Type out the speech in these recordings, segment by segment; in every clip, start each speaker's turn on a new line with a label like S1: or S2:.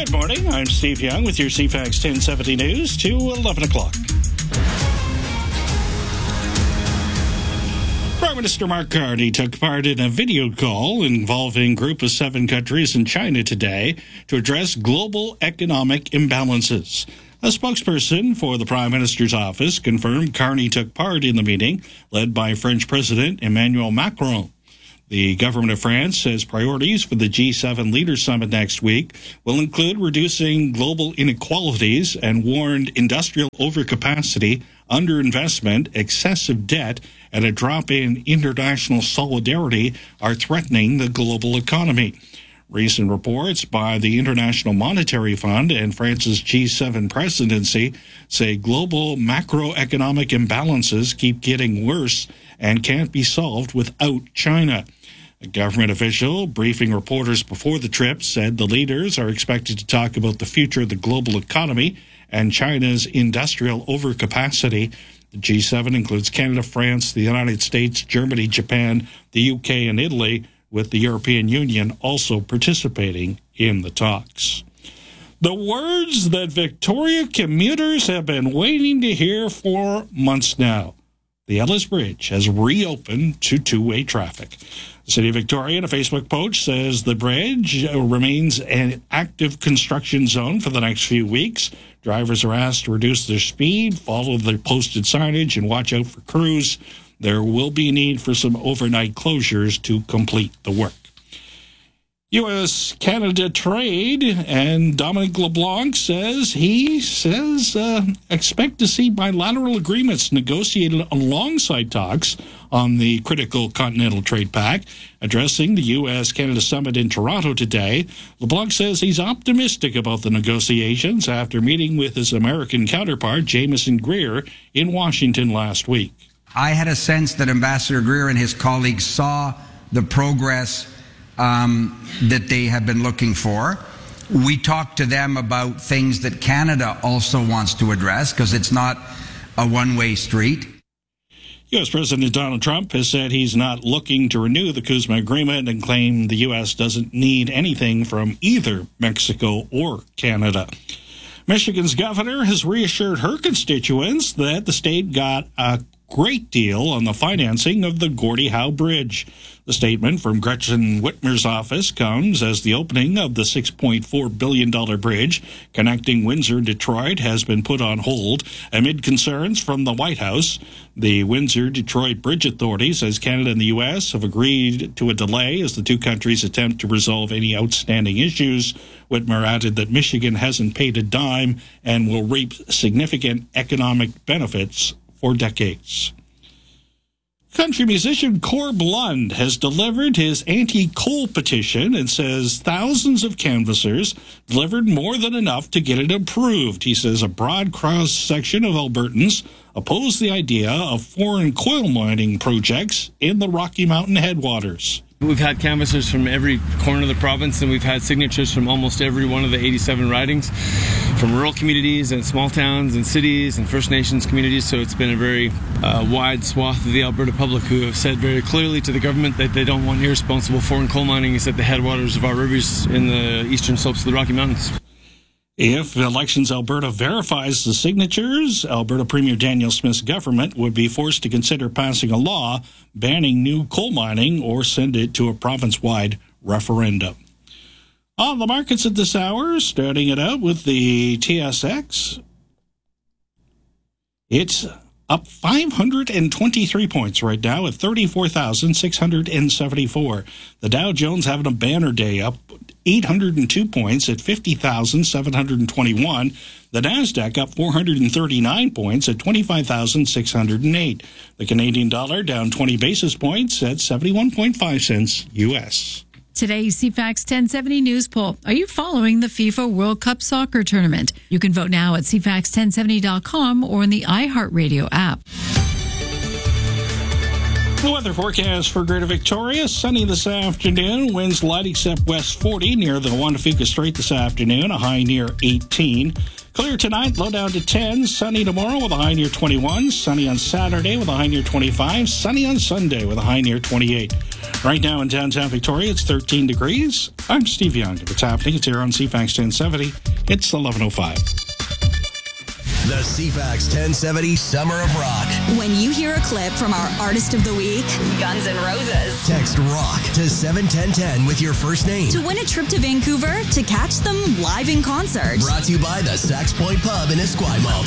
S1: Good morning. I'm Steve Young with your CFAX 1070 News to 11 o'clock. Prime Minister Mark Carney took part in a video call involving a group of 7 countries in China today to address global economic imbalances. A spokesperson for the Prime Minister's office confirmed Carney took part in the meeting, led by French President Emmanuel Macron. The government of France says priorities for the G7 Leaders Summit next week will include reducing global inequalities and warned industrial overcapacity, underinvestment, excessive debt, and a drop in international solidarity are threatening the global economy. Recent reports by the International Monetary Fund and France's G7 presidency say global macroeconomic imbalances keep getting worse and can't be solved without China. A government official briefing reporters before the trip said the leaders are expected to talk about the future of the global economy and China's industrial overcapacity. The G7 includes Canada, France, the United States, Germany, Japan, the UK, and Italy, with the European Union also participating in the talks. The words that Victoria commuters have been waiting to hear for months now. The Ellis Bridge has reopened to two-way traffic. The City of Victoria, in a Facebook post, says the bridge remains an active construction zone for the next few weeks. Drivers are asked to reduce their speed, follow the posted signage, and watch out for crews. There will be a need for some overnight closures to complete the work. U.S.-Canada trade, and Dominic LeBlanc says expect to see bilateral agreements negotiated alongside talks on the critical Continental Trade Pact. Addressing the U.S.-Canada summit in Toronto today, LeBlanc says he's optimistic about the negotiations after meeting with his American counterpart, Jameson Greer, in Washington last week.
S2: I had a sense that Ambassador Greer and his colleagues saw the progress that they have been looking for. We talked to them about things that Canada also wants to address, because it's not a one-way street.
S1: U.S. President Donald Trump has said he's not looking to renew the CUSMA agreement and claimed the U.S. doesn't need anything from either Mexico or Canada. Michigan's governor has reassured her constituents that the state got a great deal on the financing of the Gordie Howe Bridge. The statement from Gretchen Whitmer's office comes as the opening of the $6.4 billion bridge connecting Windsor and Detroit has been put on hold amid concerns from the White House. The Windsor-Detroit Bridge Authority says Canada and the U.S. have agreed to a delay as the two countries attempt to resolve any outstanding issues. Whitmer added that Michigan hasn't paid a dime and will reap significant economic benefits for decades. Country musician Corb Lund has delivered his anti-coal petition and says thousands of canvassers delivered more than enough to get it approved. He says a broad cross-section of Albertans oppose the idea of foreign coal mining projects in the Rocky Mountain headwaters.
S3: We've had canvassers from every corner of the province, and we've had signatures from almost every one of the 87 ridings, from rural communities and small towns and cities and First Nations communities. So it's been a very wide swath of the Alberta public who have said very clearly to the government that they don't want irresponsible foreign coal mining at the headwaters of our rivers in the eastern slopes of the Rocky Mountains.
S1: If Elections Alberta verifies the signatures, Alberta Premier Daniel Smith's government would be forced to consider passing a law banning new coal mining or send it to a province-wide referendum. On the markets at this hour, starting it out with the TSX, it's up 523 points right now at 34,674. The Dow Jones having a banner day, up 802 points at 50,721. The Nasdaq up 439 points at 25,608. The Canadian dollar down 20 basis points at 71.5 cents U.S.
S4: Today's CFAX 1070 News Poll. Are you following the FIFA World Cup soccer tournament? You can vote now at CFAX1070.com or in the iHeartRadio app.
S1: The weather forecast for Greater Victoria, sunny this afternoon, winds light except west 40 near the Juan de Fuca Strait this afternoon, a high near 18. Clear tonight, low down to 10. Sunny tomorrow with a high near 21. Sunny on Saturday with a high near 25. Sunny on Sunday with a high near 28. Right now in downtown Victoria, it's 13 degrees. I'm Steve Young. If it's happening, it's here on CFAX 1070. It's 11:05.
S5: The CFAX 1070 Summer of Rock.
S6: When you hear a clip from our Artist of the Week,
S7: Guns N' Roses,
S5: Text ROCK to 71010 with your first name.
S6: to win a trip to Vancouver to catch them live in concert.
S5: Brought to you by the Sax Point Pub in Esquimalt.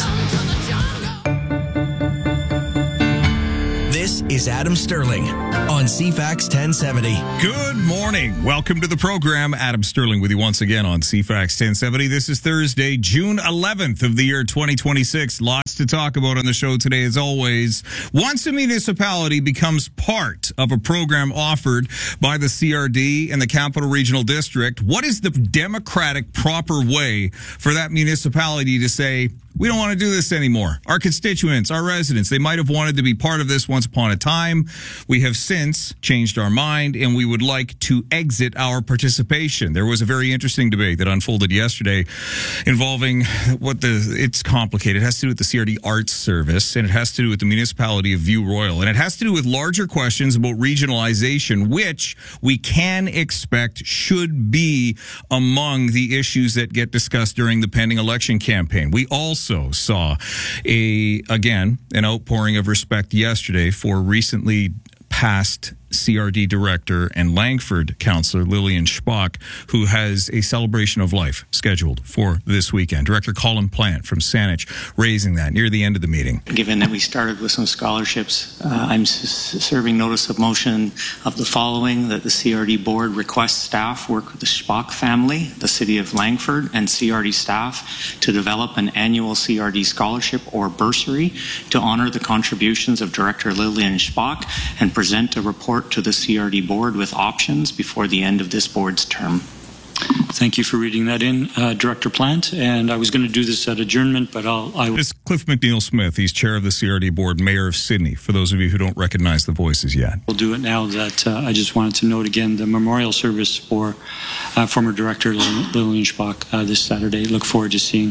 S5: This is Adam Sterling on CFAX 1070.
S8: Good morning. Welcome to the program. Adam Sterling with you once again on CFAX 1070. This is Thursday, June 11th of the year 2026. Lots to talk about on the show today, as always. Once a municipality becomes part of a program offered by the CRD and the Capital Regional District, what is the democratic proper way for that municipality to say, we don't want to do this anymore? Our constituents, our residents, they might have wanted to be part of this once upon a time. We have since changed our mind, and we would like to exit our participation. There was a very interesting debate that unfolded yesterday involving it's complicated. It has to do with the CRD Arts Service, and it has to do with the municipality of View Royal, and it has to do with larger questions about regionalization, which we can expect should be among the issues that get discussed during the pending election campaign. We also saw an outpouring of respect yesterday for recently passed CRD director and Langford councillor Lillian Spock, who has a celebration of life scheduled for this weekend. Director Colin Plant from Saanich raising that near the end of the meeting.
S9: Given that we started with some scholarships, I'm serving notice of motion of the following: that the CRD board requests staff work with the Spock family, the city of Langford, and CRD staff to develop an annual CRD scholarship or bursary to honor the contributions of Director Lillian Spock and present a report to the CRD board with options before the end of this board's term.
S10: Thank you for reading that in, Director Plant. And I was going to do this at adjournment, but
S8: It's Cliff McNeil-Smith. He's chair of the CRD board, mayor of Sydney, for those of you who don't recognize the voices yet.
S10: We'll do it now. That I just wanted to note again the memorial service for former Director Lillian Spock this Saturday. Look forward to seeing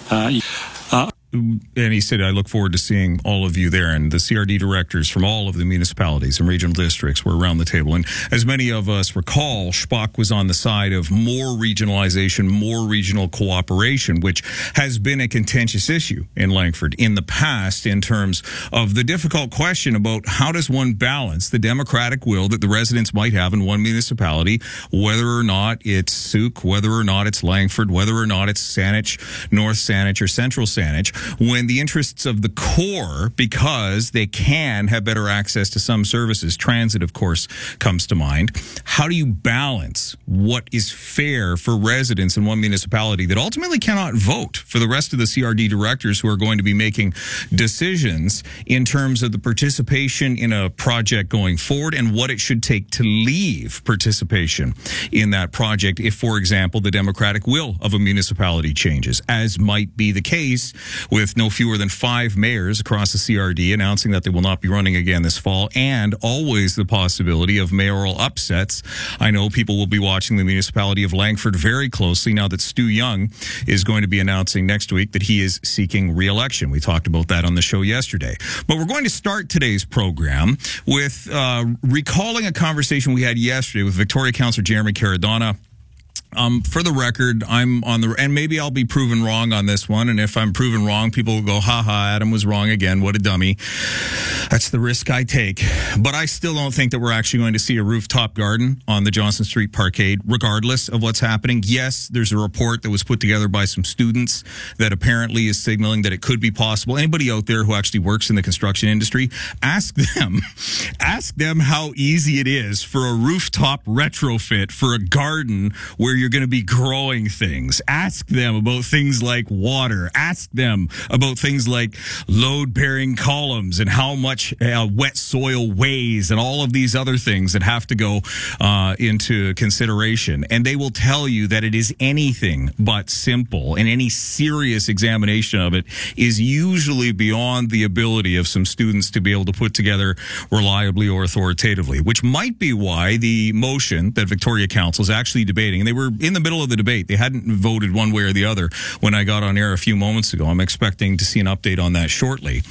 S8: And he said, I look forward to seeing all of you there. And the CRD directors from all of the municipalities and regional districts were around the table. And as many of us recall, Spock was on the side of more regionalization, more regional cooperation, which has been a contentious issue in Langford in the past in terms of the difficult question about how does one balance the democratic will that the residents might have in one municipality, whether or not it's Souk, whether or not it's Langford, whether or not it's Saanich, North Saanich, or Central Saanich, when the interests of the core, because they can have better access to some services, transit, of course, comes to mind. How do you balance what is fair for residents in one municipality that ultimately cannot vote for the rest of the CRD directors who are going to be making decisions in terms of the participation in a project going forward and what it should take to leave participation in that project if, for example, the democratic will of a municipality changes, as might be the case with no fewer than 5 mayors across the CRD announcing that they will not be running again this fall, and always the possibility of mayoral upsets. I know people will be watching the municipality of Langford very closely now that Stu Young is going to be announcing next week that he is seeking re-election. We talked about that on the show yesterday. But we're going to start today's program with recalling a conversation we had yesterday with Victoria Councillor Jeremy Caradonna. For the record, I'm on the, and maybe I'll be proven wrong on this one. And if I'm proven wrong, people will go, haha, Adam was wrong again. What a dummy. That's the risk I take. But I still don't think that we're actually going to see a rooftop garden on the Johnson Street Parkade, regardless of what's happening. Yes, there's a report that was put together by some students that apparently is signaling that it could be possible. Anybody out there who actually works in the construction industry, ask them how easy it is for a rooftop retrofit for a garden where you're going to be growing things. Ask them about things like water. Ask them about things like load-bearing columns and how much wet soil weighs and all of these other things that have to go into consideration. And they will tell you that it is anything but simple, and any serious examination of it is usually beyond the ability of some students to be able to put together reliably or authoritatively, which might be why the motion that Victoria Council is actually debating, and they were in the middle of the debate, they hadn't voted one way or the other when I got on air a few moments ago. I'm expecting to see an update on that shortly.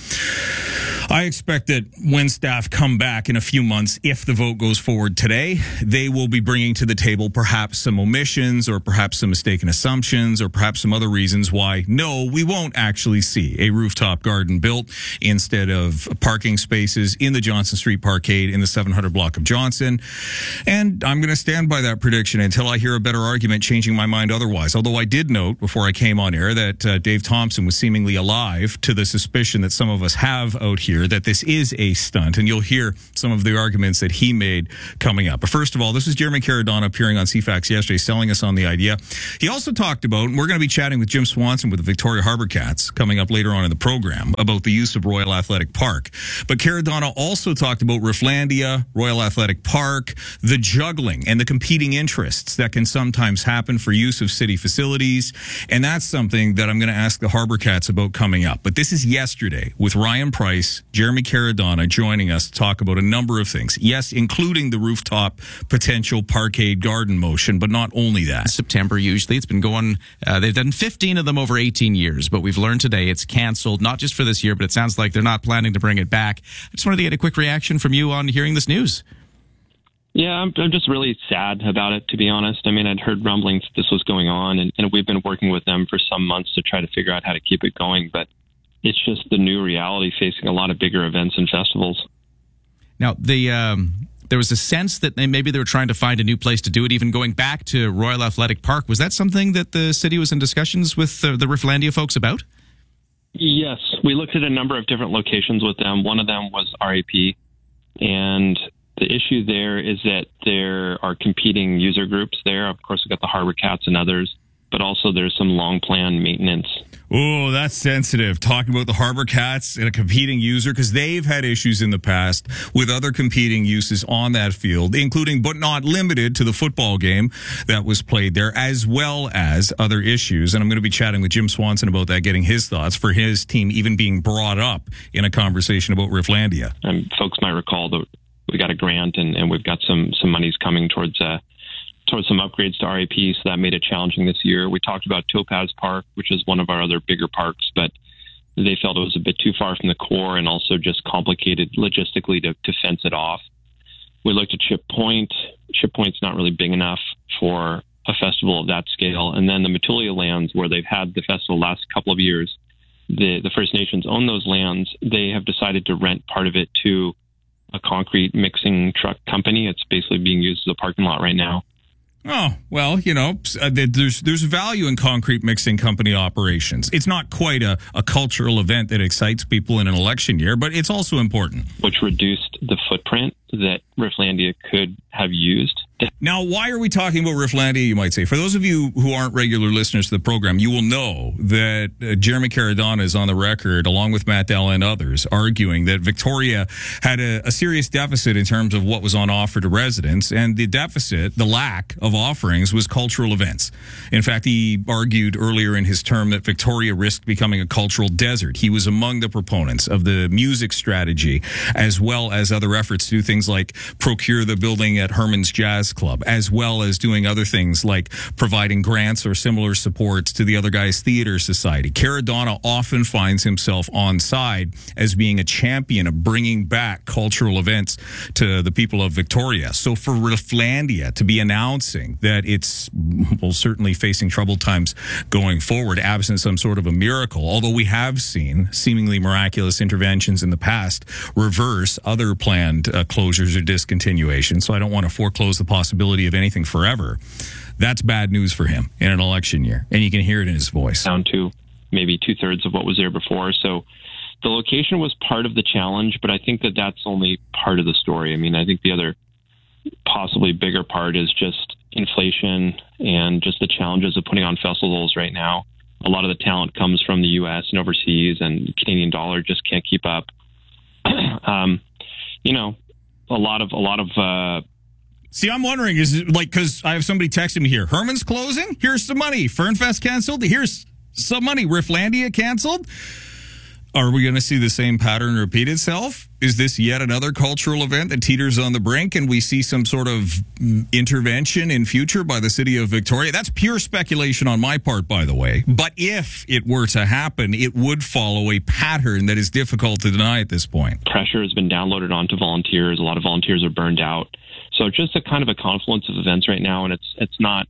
S8: I expect that when staff come back in a few months, if the vote goes forward today, they will be bringing to the table perhaps some omissions or perhaps some mistaken assumptions or perhaps some other reasons why, no, we won't actually see a rooftop garden built instead of parking spaces in the Johnson Street Parkade in the 700 block of Johnson. And I'm going to stand by that prediction until I hear a better argument changing my mind otherwise. Although I did note before I came on air that Dave Thompson was seemingly alive to the suspicion that some of us have out here that this is a stunt, and you'll hear some of the arguments that he made coming up. But first of all, this is Jeremy Caradonna appearing on CFAX yesterday, selling us on the idea. He also talked about, and we're going to be chatting with Jim Swanson with the Victoria Harbour Cats coming up later on in the program, about the use of Royal Athletic Park. But Caradonna also talked about Rifflandia, Royal Athletic Park, the juggling and the competing interests that can sometimes happen for use of city facilities. And that's something that I'm going to ask the Harbour Cats about coming up. But this is yesterday with Ryan Price, Jeremy Caradonna joining us to talk about a number of things. Yes, including the rooftop potential parkade garden motion, but not only that.
S7: September, usually. It's been going, they've done 15 of them over 18 years, but we've learned today it's canceled, not just for this year, but it sounds like they're not planning to bring it back. I just wanted to get a quick reaction from you on hearing this news.
S11: Yeah, I'm just really sad about it, to be honest. I mean, I'd heard rumblings that this was going on, and we've been working with them for some months to try to figure out how to keep it going, but it's just the new reality facing a lot of bigger events and festivals.
S7: Now, there was a sense that maybe they were trying to find a new place to do it, even going back to Royal Athletic Park. Was that something that the city was in discussions with the Rifflandia folks about?
S11: Yes, we looked at a number of different locations with them. One of them was RAP, and the issue there is that there are competing user groups there. Of course, we've got the Harbour Cats and others, but also there's some long-planned maintenance.
S8: Oh, that's sensitive. Talking about the Harbour Cats and a competing user, because they've had issues in the past with other competing uses on that field, including but not limited to the football game that was played there, as well as other issues. And I'm going to be chatting with Jim Swanson about that, getting his thoughts for his team even being brought up in a conversation about Rifflandia.
S11: Folks might recall that we got a grant and we've got some monies coming towards some upgrades to RAP, so that made it challenging this year. We talked about Topaz Park, which is one of our other bigger parks, but they felt it was a bit too far from the core and also just complicated logistically to fence it off. We looked at Ship Point. Ship Point's not really big enough for a festival of that scale. And then the Matulia lands, where they've had the festival the last couple of years, the First Nations own those lands. They have decided to rent part of it to a concrete mixing truck company. It's basically being used as a parking lot right now.
S8: Oh, well, there's value in concrete mixing company operations. It's not quite a cultural event that excites people in an election year, but it's also important.
S11: Which reduced the footprint that Rifflandia could have used.
S8: Now, why are we talking about Rifflandia, you might say? For those of you who aren't regular listeners to the program, you will know that Jeremy Caradonna is on the record, along with Matt Dell and others, arguing that Victoria had a serious deficit in terms of what was on offer to residents, and the deficit, the lack of offerings, was cultural events. In fact, he argued earlier in his term that Victoria risked becoming a cultural desert. He was among the proponents of the music strategy, as well as other efforts to do things like procure the building at Herman's Jazz Club, as well as doing other things like providing grants or similar supports to the Other Guys Theater Society. Caradonna often finds himself on side as being a champion of bringing back cultural events to the people of Victoria. So for Rifflandia to be announcing that it's certainly facing troubled times going forward, absent some sort of a miracle, although we have seen seemingly miraculous interventions in the past reverse other planned closures or discontinuation. So I don't want to foreclose the possibility of anything forever. That's bad news for him in an election year, and you can hear it in his voice.
S11: Down to maybe 2/3 of what was there before. So the location was part of the challenge, but I think that that's only part of the story. I mean, I think the other possibly bigger part is just inflation and just the challenges of putting on festivals right now. A lot of the talent comes from the U.S. and overseas, and the Canadian dollar just can't keep up. A lot of.
S8: See, I'm wondering, is it like, because I have somebody texting me here, Herman's closing? Here's some money. Fernfest canceled? Here's some money. Rifflandia canceled? Are we going to see the same pattern repeat itself? Is this yet another cultural event that teeters on the brink and we see some sort of intervention in future by the city of Victoria? That's pure speculation on my part, by the way. But if it were to happen, it would follow a pattern that is difficult to deny at this point.
S11: Pressure has been downloaded onto volunteers. A lot of volunteers are burned out. So it's just a kind of a confluence of events right now, and it's not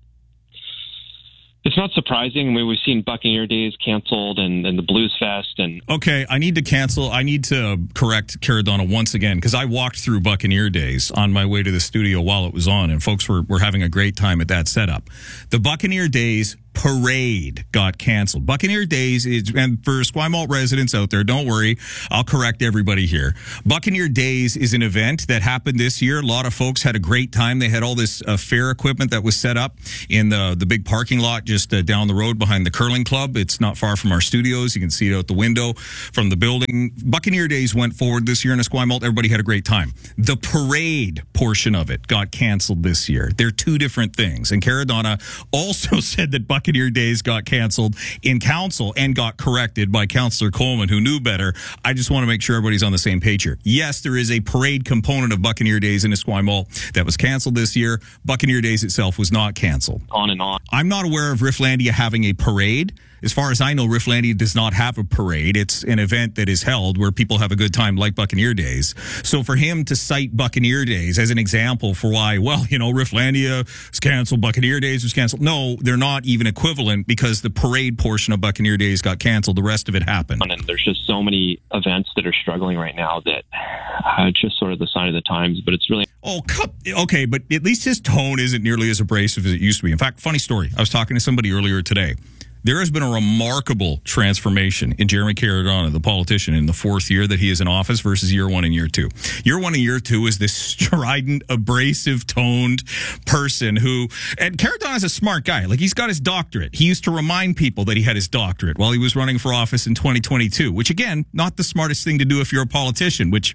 S11: surprising. I mean, we've seen Buccaneer Days canceled and the Blues Fest. And
S8: okay, I need to correct Caradonna once again, because I walked through Buccaneer Days on my way to the studio while it was on, and folks were having a great time at that setup. The Buccaneer Days parade got canceled. Buccaneer Days is, and for Esquimalt residents out there, don't worry, I'll correct everybody here. Buccaneer Days is an event that happened this year. A lot of folks had a great time. They had all this fair equipment that was set up in the big parking lot just down the road behind the curling club. It's not far from our studios. You can see it out the window from the building. Buccaneer Days went forward this year in Esquimalt. Everybody had a great time. The parade portion of it got canceled this year. They're two different things. And Caradonna also said that Buccaneer Days got canceled in council and got corrected by Councillor Coleman, who knew better. I just want to make sure everybody's on the same page here. Yes, there is a parade component of Buccaneer Days in Esquimalt that was canceled this year. Buccaneer Days itself was not canceled.
S11: On and on.
S8: I'm not aware of Rifflandia having a parade. As far as I know, Rifflandia does not have a parade. It's an event that is held where people have a good time like Buccaneer Days. So for him to cite Buccaneer Days as an example for why, Rifflandia was canceled, Buccaneer Days was canceled. No, they're not even equivalent because the parade portion of Buccaneer Days got canceled. The rest of it happened.
S11: And there's just so many events that are struggling right now that it's just sort of the sign of the times, but it's really...
S8: Okay, but at least his tone isn't nearly as abrasive as it used to be. In fact, funny story. I was talking to somebody earlier today. There has been a remarkable transformation in Jeremy Caradonna, the politician, in the fourth year that he is in office versus year one and year two. Year one and year two is this strident, abrasive toned person and Caradonna is a smart guy. Like, he's got his doctorate. He used to remind people that he had his doctorate while he was running for office in 2022, which again, not the smartest thing to do if you're a politician, which,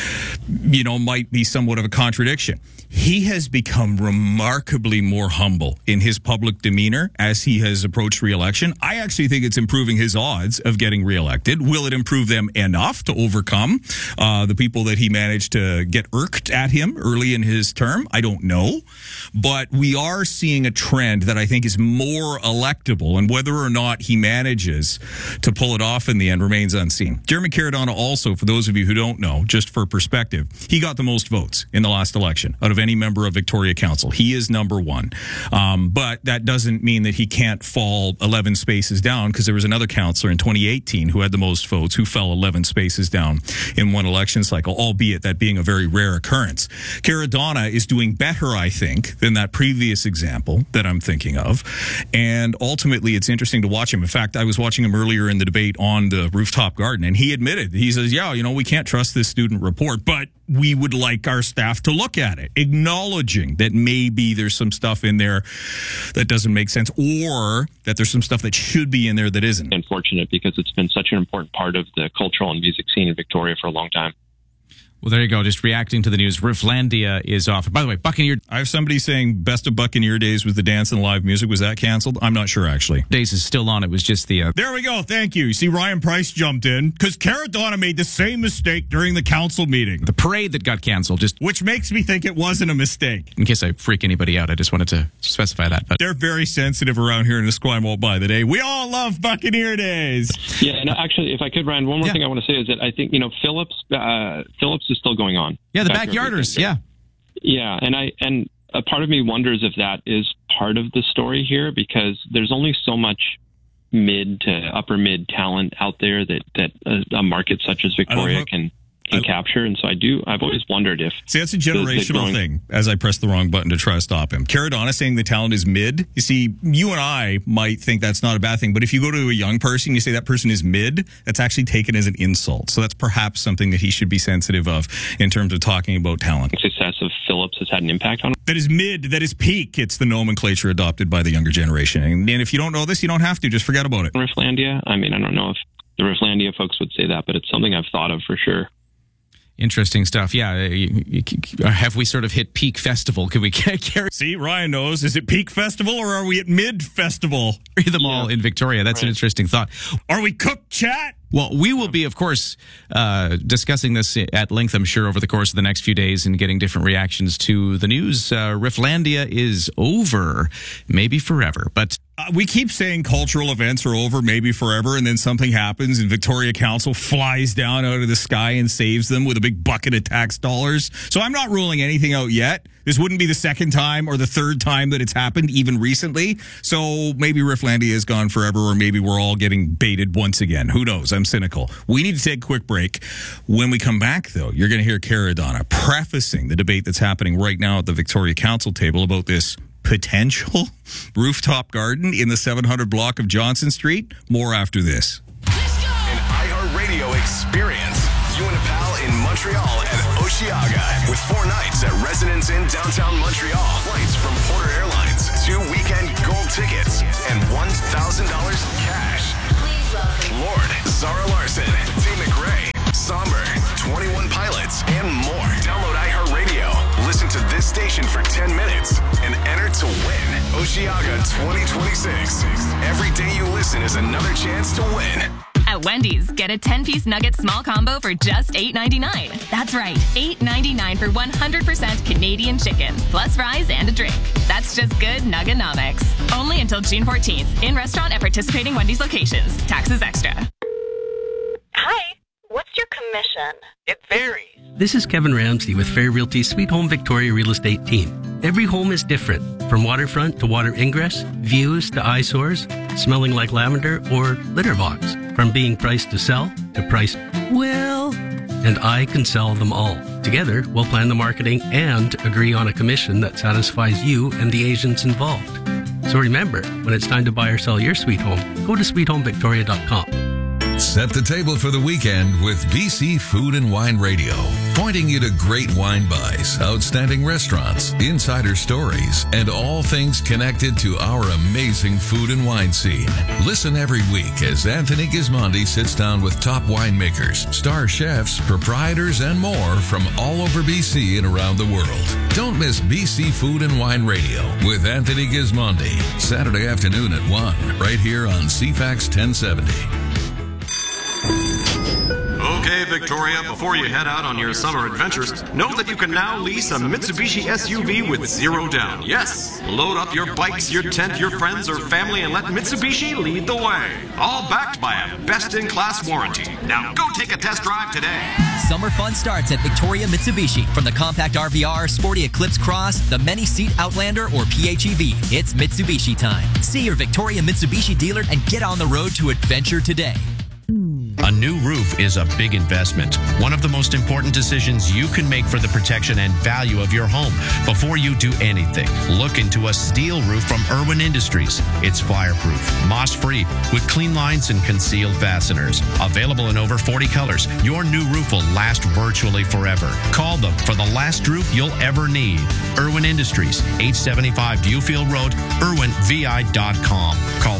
S8: might be somewhat of a contradiction. He has become remarkably more humble in his public demeanor as he has approached re-election. I actually think it's improving his odds of getting re-elected. Will it improve them enough to overcome the people that he managed to get irked at him early in his term? I don't know. But we are seeing a trend that I think is more electable, and whether or not he manages to pull it off in the end remains unseen. Jeremy Caradonna also, for those of you who don't know, just for perspective, he got the most votes in the last election out of any member of Victoria Council. He is number one. But that doesn't mean that he can't fall 11 spaces down, because there was another councillor in 2018 who had the most votes who fell 11 spaces down in one election cycle, albeit that being a very rare occurrence. Caradonna is doing better, I think, than that previous example that I'm thinking of. And ultimately, it's interesting to watch him. In fact, I was watching him earlier in the debate on the rooftop garden, and he admitted, he says, we can't trust this student report, but we would like our staff to look at it, acknowledging that maybe there's some stuff in there that doesn't make sense, or that there's some stuff that should be in there that isn't.
S11: Unfortunate, because it's been such an important part of the cultural and music scene in Victoria for a long time.
S7: Well, there you go. Just reacting to the news. Rifflandia is off. By the way, Buccaneer...
S8: I have somebody saying best of Buccaneer Days was the dance and live music. Was that canceled? I'm not sure, actually.
S7: Days is still on. It was just the...
S8: There we go. Thank you. You see, Ryan Price jumped in because Caradonna made the same mistake during the council meeting.
S7: The parade that got canceled.
S8: Which makes me think it wasn't a mistake.
S7: In case I freak anybody out, I just wanted to specify that. But
S8: they're very sensitive around here in Esquimalt by the day. We all love Buccaneer Days.
S11: Yeah, and actually, if I could, Ryan, one more thing I want to say is that I think, Phillips is still going on.
S7: Yeah, the Backyarders. Yeah.
S11: Yeah, and a part of me wonders if that is part of the story here, because there's only so much mid to upper mid talent out there that a market such as Victoria can capture. And so I've always wondered if...
S8: See, that's a generational thing, as I press the wrong button to try to stop him. Caradonna saying the talent is mid. You see, you and I might think that's not a bad thing, but if you go to a young person, you say that person is mid, that's actually taken as an insult. So that's perhaps something that he should be sensitive of in terms of talking about talent.
S11: The success of Phillips has had an impact on them.
S8: That is mid, that is peak. It's the nomenclature adopted by the younger generation. And if you don't know this, you don't have to. Just forget about it.
S11: Rifflandia, I mean, I don't know if the Rifflandia folks would say that, but it's something I've thought of for sure.
S7: Interesting stuff. Yeah. Have we sort of hit peak festival? Can we carry?
S8: See, Ryan knows. Is it peak festival or are we at mid festival?
S7: Them all in Victoria. That's an interesting thought.
S8: Are we cooked, chat?
S7: Well, we will be, of course, discussing this at length, I'm sure, over the course of the next few days and getting different reactions to the news. Rifflandia is over, maybe forever. But
S8: we keep saying cultural events are over, maybe forever, and then something happens and Victoria Council flies down out of the sky and saves them with a big bucket of tax dollars. So I'm not ruling anything out yet. This wouldn't be the second time or the third time that it's happened, even recently. So maybe Rifflandia is gone forever, or maybe we're all getting baited once again. Who knows? I'm cynical. We need to take a quick break. When we come back, though, you're going to hear Cara Donna prefacing the debate that's happening right now at the Victoria Council table about this potential rooftop garden in the 700 block of Johnson Street. More after this.
S5: An iHeartRadio experience. You and a pal in Montreal and Osheaga with 4 nights at Residence Inn downtown Montreal. Flights from Porter Airlines, 2 weekend gold tickets, and $1,000 cash. Lord, Zara Larson, T. McRae, Somber, 21 Pilots, and more. Download iHeartRadio. Listen to this station for 10 minutes and enter to win Osheaga 2026. Every day you listen is another chance to win.
S12: At Wendy's, get a 10-piece nugget small combo for just $8.99. That's right, $8.99 for 100% Canadian chicken, plus fries and a drink. That's just good Nuggenomics. Only until June 14th. In restaurant at participating Wendy's locations. Taxes extra.
S13: Hi, what's your commission?
S14: It varies. This is Kevin Ramsey with Fair Realty's Sweet Home Victoria Real Estate team. Every home is different, from waterfront to water ingress, views to eyesores, smelling like lavender, or litter box. From being priced to sell to priced well, and I can sell them all. Together, we'll plan the marketing and agree on a commission that satisfies you and the agents involved. So remember, when it's time to buy or sell your sweet home, go to sweethomevictoria.com.
S15: Set the table for the weekend with BC Food and Wine Radio, pointing you to great wine buys, outstanding restaurants, insider stories, and all things connected to our amazing food and wine scene. Listen every week as Anthony Gismondi sits down with top winemakers, star chefs, proprietors, and more from all over BC and around the world. Don't miss BC Food and Wine Radio with Anthony Gismondi, Saturday afternoon at 1, right here on CFAX 1070.
S16: Okay, Victoria, before you head out on your summer adventures, know that you can now lease a Mitsubishi SUV with 0 down. Yes, load up your bikes, your tent, your friends, or family, and let Mitsubishi lead the way. All backed by a best-in-class warranty. Now go take a test drive today.
S17: Summer fun starts at Victoria Mitsubishi. From the compact RVR, sporty Eclipse Cross, the many-seat Outlander, or PHEV, it's Mitsubishi time. See your Victoria Mitsubishi dealer and get on the road to adventure today.
S18: A new roof is a big investment. One of the most important decisions you can make for the protection and value of your home. Before you do anything, look into a steel roof from Irwin Industries. It's fireproof, moss-free, with clean lines and concealed fasteners. Available in over 40 colors, your new roof will last virtually forever. Call them for the last roof you'll ever need. Irwin Industries, 875 Viewfield Road, irwinvi.com. Call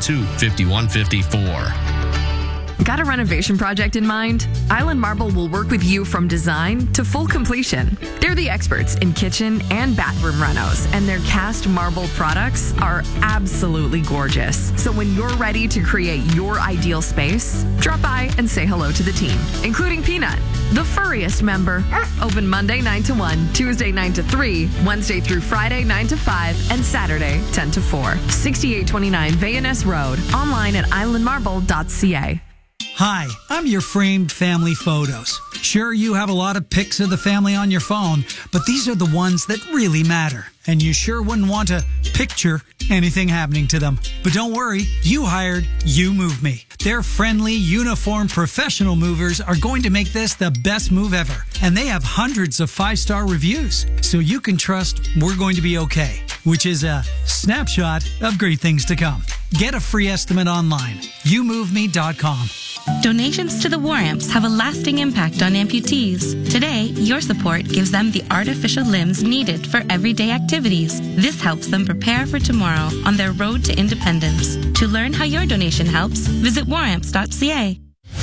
S18: 382-5154.
S19: Got a renovation project in mind? Island Marble will work with you from design to full completion. They're the experts in kitchen and bathroom renos, and their cast marble products are absolutely gorgeous. So when you're ready to create your ideal space, drop by and say hello to the team, including Peanut, the furriest member. Open Monday 9 to 1, Tuesday 9 to 3, Wednesday through Friday 9 to 5, and Saturday 10 to 4. 6829 Vayaness Road. Online at islandmarble.ca.
S20: Hi, I'm your framed family photos. Sure, you have a lot of pics of the family on your phone, but these are the ones that really matter. And you sure wouldn't want to picture anything happening to them. But don't worry, you hired You Move Me. Their friendly, uniformed, professional movers are going to make this the best move ever. And they have hundreds of 5-star reviews, so you can trust we're going to be okay, which is a snapshot of great things to come. Get a free estimate online, youmoveme.com.
S21: Donations to the War Amps have a lasting impact on amputees. Today, your support gives them the artificial limbs needed for everyday activities. This helps them prepare for tomorrow on their road to independence. To learn how your donation helps, visit waramps.ca.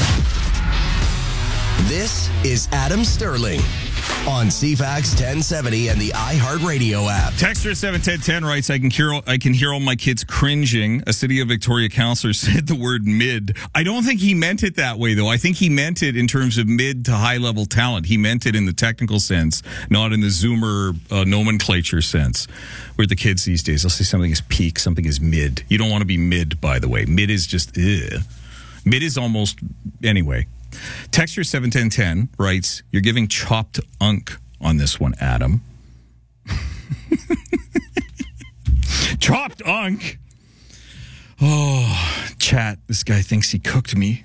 S5: This is Adam Sterling on CFAX 1070 and the iHeartRadio app.
S8: Texter 71010 writes, I can hear all my kids cringing. A City of Victoria councillor said the word mid. I don't think he meant it that way, though. I think he meant it in terms of mid to high-level talent. He meant it in the technical sense, not in the Zoomer nomenclature sense, where the kids these days, they'll say something is peak, something is mid. You don't want to be mid, by the way. Mid is just, ugh. Mid is almost, anyway. Texture 71010 writes, you're giving chopped unk on this one, Adam. Chopped unk? Oh, chat, this guy thinks he cooked me.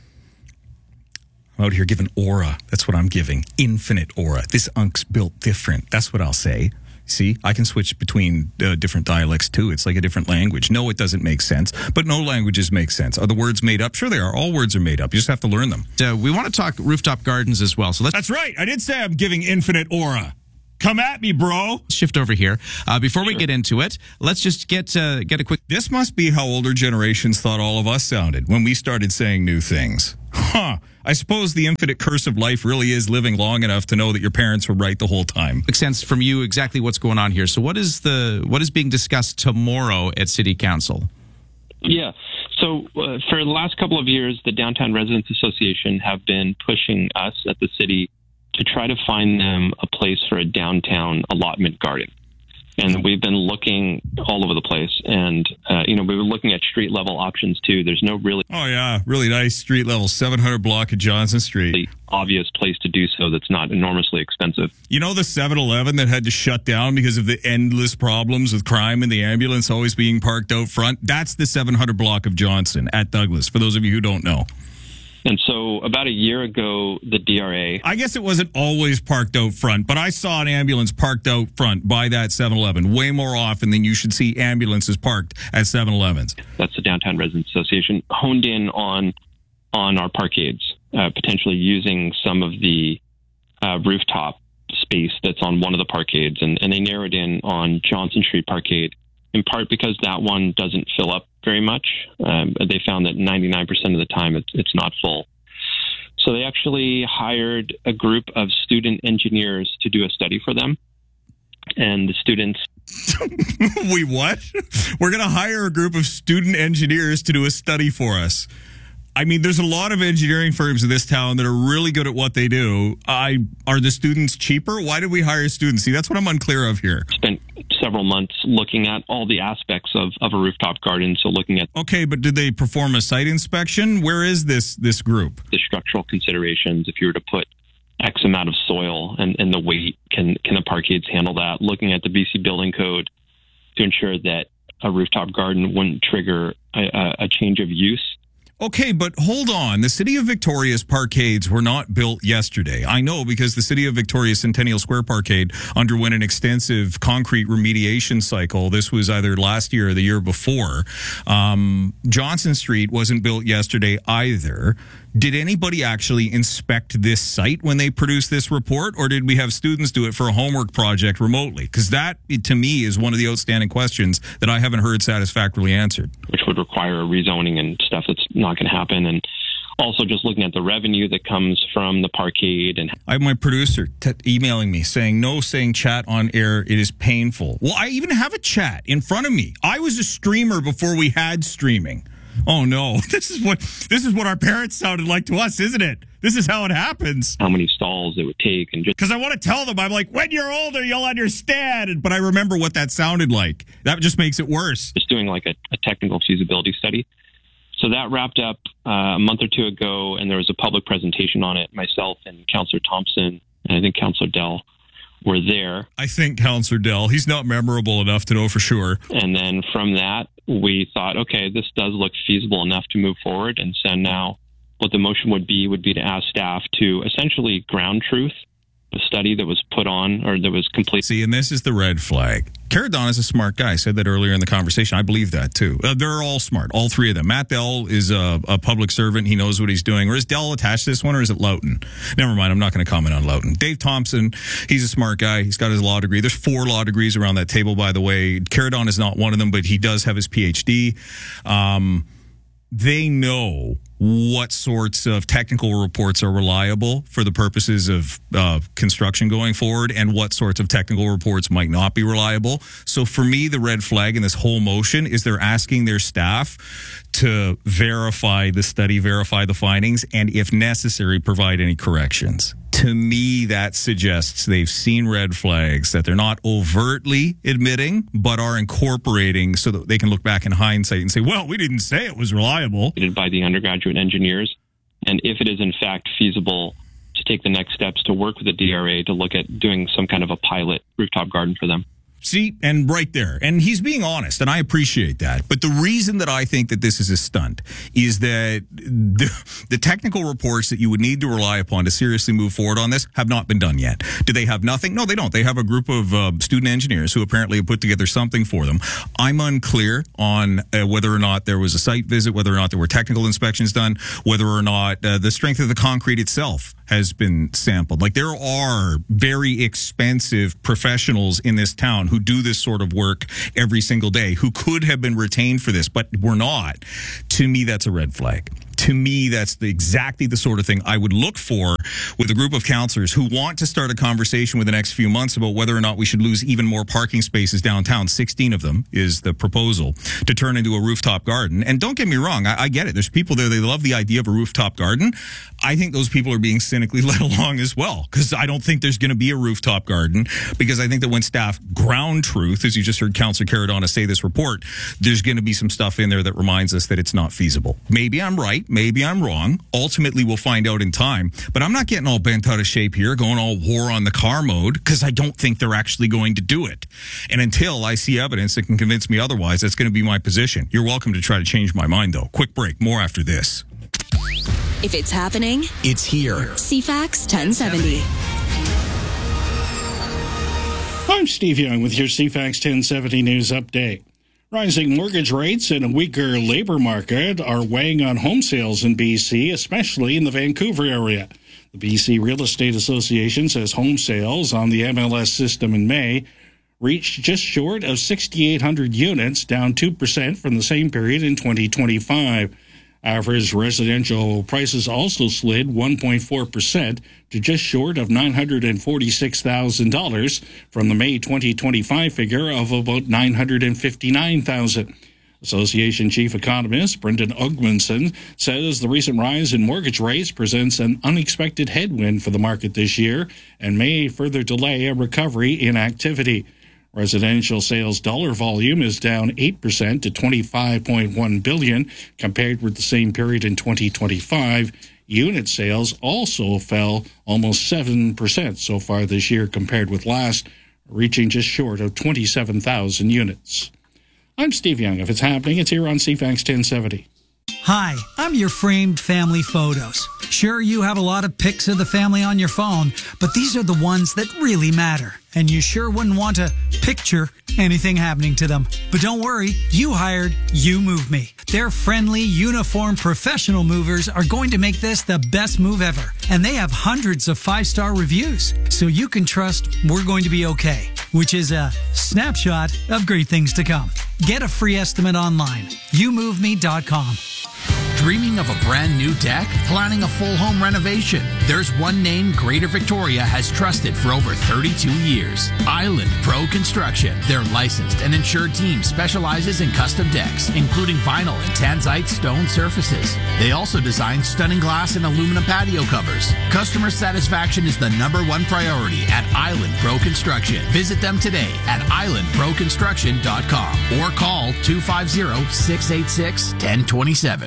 S8: I'm out here giving aura. That's what I'm giving. Infinite aura. This unk's built different. That's what I'll say. See, I can switch between different dialects, too. It's like a different language. No, it doesn't make sense, but no languages make sense. Are the words made up? Sure they are. All words are made up. You just have to learn them.
S7: We want to talk rooftop gardens as well. So
S8: That's right. I did say I'm giving infinite aura. Come at me, bro.
S7: Shift over here. Before we get into it, let's just get a quick...
S8: This must be how older generations thought all of us sounded when we started saying new things. Huh. I suppose the infinite curse of life really is living long enough to know that your parents were right the whole time.
S7: Makes sense from you exactly what's going on here. So what is being discussed tomorrow at City Council?
S11: Yeah. So for the last couple of years, the Downtown Residents Association have been pushing us at the city to try to find them a place for a downtown allotment garden. And we've been looking all over the place. And, we were looking at street level options too. There's no really...
S8: Oh, yeah. Really nice street level, 700 block of Johnson Street.
S11: Obvious place to do so that's not enormously expensive.
S8: You know the 7-Eleven that had to shut down because of the endless problems with crime and the ambulance always being parked out front? That's the 700 block of Johnson at Douglas, for those of you who don't know.
S11: And so about a year ago, the DRA...
S8: I guess it wasn't always parked out front, but I saw an ambulance parked out front by that 7-Eleven way more often than you should see ambulances parked at 7-Elevens.
S11: That's the Downtown Residents Association, honed in on our parkades, potentially using some of the rooftop space that's on one of the parkades. And they narrowed in on Johnson Street Parkade, in part because that one doesn't fill up very much. They found that 99% of the time it's not full. So they actually hired a group of student engineers to do a study for them. And the students...
S8: Wait, what? We're going to hire a group of student engineers to do a study for us. I mean, there's a lot of engineering firms in this town that are really good at what they do. Are the students cheaper? Why did we hire students? See, that's what I'm unclear of here.
S11: Spent several months looking at all the aspects of a rooftop garden. So looking at...
S8: Okay, but did they perform a site inspection? Where is this group?
S11: The structural considerations, if you were to put X amount of soil and the weight, can the parkades handle that? Looking at the BC Building Code to ensure that a rooftop garden wouldn't trigger a change of use.
S8: Okay, but hold on. The City of Victoria's parkades were not built yesterday. I know because the City of Victoria Centennial Square Parkade underwent an extensive concrete remediation cycle. This was either last year or the year before. Johnson Street wasn't built yesterday either. Did anybody actually inspect this site when they produced this report, or did we have students do it for a homework project remotely? Because that, to me, is one of the outstanding questions that I haven't heard satisfactorily answered.
S11: Which would require a rezoning and stuff that's not going to happen. And also just looking at the revenue that comes from the parkade. And
S8: I have my producer emailing me saying chat on air. It is painful. Well, I even have a chat in front of me. I was a streamer before we had streaming. Oh no, this is what our parents sounded like to us, isn't it? This is how it happens.
S11: How many stalls it would take, and just
S8: because I want to tell them, I'm like, when you're older, you'll understand. But I remember what that sounded like. That just makes it worse.
S11: Just doing like a technical feasibility study. So that wrapped up a month or two ago, and there was a public presentation on it. Myself and Councillor Thompson, and I think Councillor Dell were there.
S8: I think Councillor Dell. He's not memorable enough to know for sure.
S11: And then from that, we thought, okay, this does look feasible enough to move forward. And so now what the motion would be to ask staff to essentially ground truth study that was put on or that was complete.
S8: See, and this is the red flag. Caradon is a smart guy. I said that earlier in the conversation. I believe that, too. They're all smart, all three of them. Matt Dell is a public servant. He knows what he's doing. Or is Dell attached to this one, or is it Loughton? Never mind. I'm not going to comment on Loughton. Dave Thompson, he's a smart guy. He's got his law degree. There's 4 law degrees around that table, by the way. Caradon is not one of them, but he does have his PhD. They know what sorts of technical reports are reliable for the purposes of construction going forward and what sorts of technical reports might not be reliable. So for me, the red flag in this whole motion is they're asking their staff to verify the study, verify the findings, and if necessary, provide any corrections. To me, that suggests they've seen red flags that they're not overtly admitting, but are incorporating so that they can look back in hindsight and say, well, we didn't say it was reliable.
S11: By the undergraduate engineers. And if it is in fact feasible to take the next steps to work with the DRA to look at doing some kind of a pilot rooftop garden for them.
S8: See, and right there. And he's being honest, and I appreciate that. But the reason that I think that this is a stunt is that the technical reports that you would need to rely upon to seriously move forward on this have not been done yet. Do they have nothing? No, they don't. They have a group of student engineers who apparently have put together something for them. I'm unclear on whether or not there was a site visit, whether or not there were technical inspections done, whether or not the strength of the concrete itself has been sampled. Like, there are very expensive professionals in this town who do this sort of work every single day, who could have been retained for this, but were not. To me, that's a red flag. To me, that's exactly the sort of thing I would look for with a group of counselors who want to start a conversation within the next few months about whether or not we should lose even more parking spaces downtown. 16 of them is the proposal to turn into a rooftop garden. And don't get me wrong, I get it. There's people there, they love the idea of a rooftop garden. I think those people are being cynically led along as well, because I don't think there's going to be a rooftop garden, because I think that when staff ground truth, as you just heard Councillor Caradona say this report, there's going to be some stuff in there that reminds us that it's not feasible. Maybe I'm right. Maybe I'm wrong. Ultimately, we'll find out in time. But I'm not getting all bent out of shape here, going all war on the car mode, because I don't think they're actually going to do it. And until I see evidence that can convince me otherwise, that's going to be my position. You're welcome to try to change my mind, though. Quick break. More after this.
S6: If it's happening,
S5: it's here.
S6: CFAX 1070.
S1: I'm Steve Young with your CFAX 1070 News Update. Rising mortgage rates and a weaker labor market are weighing on home sales in BC, especially in the Vancouver area. The BC Real Estate Association says home sales on the MLS system in May reached just short of 6,800 units, down 2% from the same period in 2025. Average residential prices also slid 1.4% to just short of $946,000 from the May 2025 figure of about $959,000. Association Chief Economist Brendan Ugmanson says the recent rise in mortgage rates presents an unexpected headwind for the market this year and may further delay a recovery in activity. Residential sales dollar volume is down 8% to $25.1 billion compared with the same period in 2025. Unit sales also fell almost 7% so far this year compared with last, reaching just short of 27,000 units. I'm Steve Young. If it's happening, it's here on CFAX 1070.
S20: Hi, I'm your framed family photos. Sure, you have a lot of pics of the family on your phone, but these are the ones that really matter. And you sure wouldn't want to picture anything happening to them. But don't worry, you hired You Move Me. Their friendly, uniformed professional movers are going to make this the best move ever. And they have hundreds of 5-star reviews, so you can trust we're going to be okay, which is a snapshot of great things to come. Get a free estimate online, YouMoveMe.com.
S2: Dreaming of a brand new deck? Planning a full home renovation? There's one name Greater Victoria has trusted for over 32 years. Island Pro Construction. Their licensed and insured team specializes in custom decks, including vinyl and tanzite stone surfaces. They also design stunning glass and aluminum patio covers. Customer satisfaction is the #1 priority at Island Pro Construction. Visit them today at islandproconstruction.com or call 250-686-1027.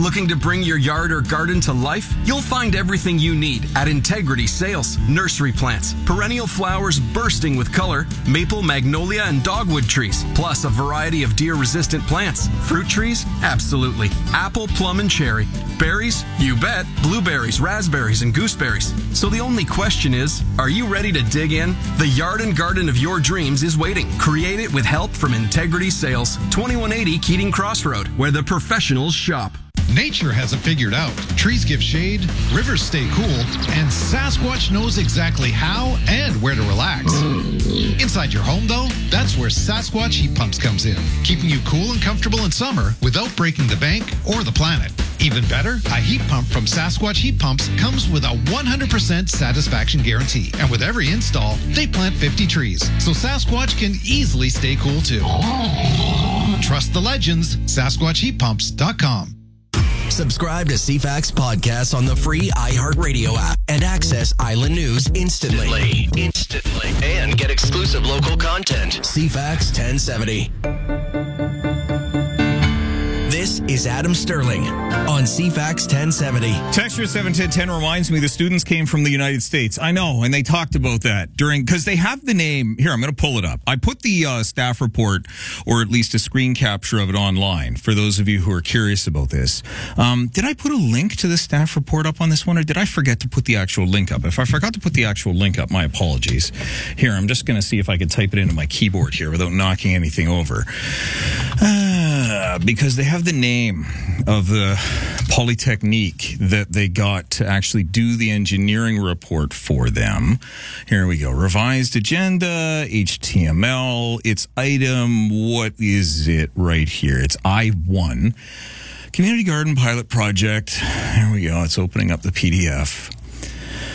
S3: Looking to bring your yard or garden to life? You'll find everything you need at Integrity Sales. Nursery plants, perennial flowers bursting with color, maple, magnolia, and dogwood trees, plus a variety of deer-resistant plants. Fruit trees? Absolutely. Apple, plum, and cherry. Berries? You bet. Blueberries, raspberries, and gooseberries. So the only question is, are you ready to dig in? The yard and garden of your dreams is waiting. Create it with help from Integrity Sales. 2180 Keating Crossroad, where the professionals shop.
S22: Nature has it figured out. Trees give shade, rivers stay cool, and Sasquatch knows exactly how and where to relax. Inside your home, though, that's where Sasquatch Heat Pumps comes in, keeping you cool and comfortable in summer without breaking the bank or the planet. Even better, a heat pump from Sasquatch Heat Pumps comes with a 100% satisfaction guarantee. And with every install, they plant 50 trees, so Sasquatch can easily stay cool too. Trust the legends, SasquatchHeatPumps.com.
S23: Subscribe to CFAX Podcasts on the free iHeartRadio app and access Island News instantly. And get exclusive local content. CFAX 1070. This is Adam Sterling on CFAX 1070.
S8: Texture 71010 reminds me the students came from the United States. I know, and they talked about that because they have the name. Here, I'm going to pull it up. I put the staff report, or at least a screen capture of it online for those of you who are curious about this. Did I put a link to the staff report up on this one, or did I forget to put the actual link up? If I forgot to put the actual link up, my apologies. Here, I'm just going to see if I can type it into my keyboard here without knocking anything over. Because they have the name of the Polytechnique that they got to actually do the engineering report for them. Here we go. Revised agenda, HTML, it's item, what is it right here? It's I1. Community Garden Pilot Project. There we go. It's opening up the PDF.